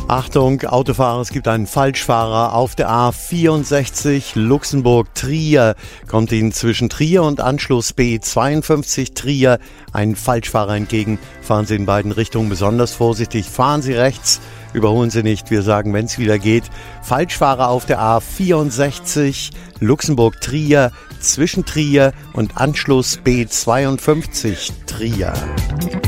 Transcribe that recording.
Achtung, Autofahrer, es gibt einen Falschfahrer auf der A64 Luxemburg-Trier. Kommt Ihnen zwischen Trier und Anschluss B52 Trier ein Falschfahrer entgegen. Fahren Sie in beiden Richtungen besonders vorsichtig. Fahren Sie rechts, überholen Sie nicht. Wir sagen, wenn es wieder geht, Falschfahrer auf der A64 Luxemburg-Trier zwischen Trier und Anschluss B52 Trier.